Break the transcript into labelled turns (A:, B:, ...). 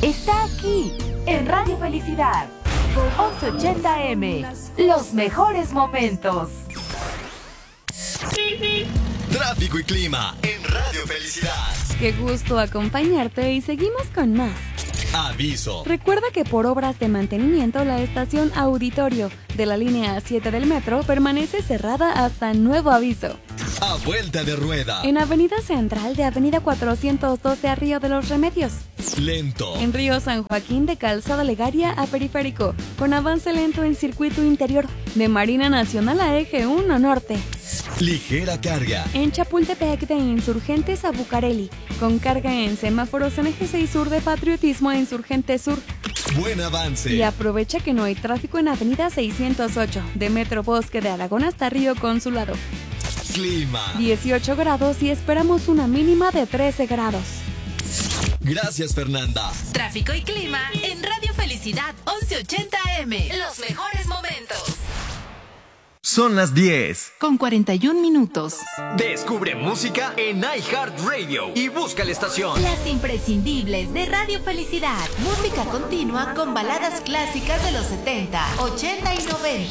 A: está aquí, en Radio Felicidad, 1180M, los mejores momentos.
B: Tráfico y clima en Radio Felicidad.
C: Qué gusto acompañarte y seguimos con más.
B: Aviso.
C: Recuerda que por obras de mantenimiento la estación Auditorio de la línea 7 del metro permanece cerrada hasta nuevo aviso.
B: A vuelta de rueda.
C: En Avenida Central de Avenida 412 a Río de los Remedios.
B: Lento.
C: En Río San Joaquín de Calzada Legaria a Periférico, con avance lento en circuito interior de Marina Nacional a Eje 1 Norte.
B: Ligera carga.
C: En Chapultepec de Insurgentes a Bucareli, con carga en semáforos en Eje 6 Sur de Patriotismo a Insurgente Sur.
B: Buen avance.
C: Y aprovecha que no hay tráfico en Avenida 608 de Metro Bosque de Aragón hasta Río Consulado.
B: Clima.
C: 18 grados y esperamos una mínima de 13 grados.
B: Gracias, Fernanda.
A: Tráfico y clima en Radio Felicidad 1180M. Los mejores momentos.
D: Son las 10.
A: Con 41 minutos.
D: Descubre música en iHeartRadio y busca la estación.
A: Las imprescindibles de Radio Felicidad. Música continua con baladas clásicas de los 70, 80 y 90.